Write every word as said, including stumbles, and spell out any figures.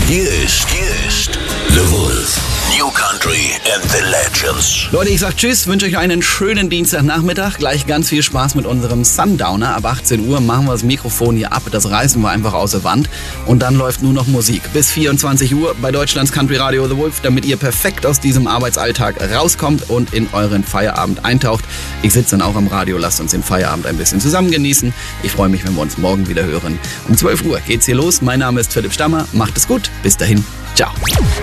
Hier ist, hier ist The Wolf. New Country and the Legends. Leute, ich sag Tschüss, wünsche euch einen schönen Dienstagnachmittag. Gleich ganz viel Spaß mit unserem Sundowner. Ab achtzehn Uhr machen wir das Mikrofon hier ab. Das reißen wir einfach aus der Wand. Und dann läuft nur noch Musik. Bis vierundzwanzig Uhr bei Deutschlands Country Radio The Wolf, damit ihr perfekt aus diesem Arbeitsalltag rauskommt und in euren Feierabend eintaucht. Ich sitze dann auch am Radio, lasst uns den Feierabend ein bisschen zusammen genießen. Ich freue mich, wenn wir uns morgen wieder hören. Um zwölf Uhr geht's hier los. Mein Name ist Philipp Stammer. Macht es gut. Bis dahin. Ciao.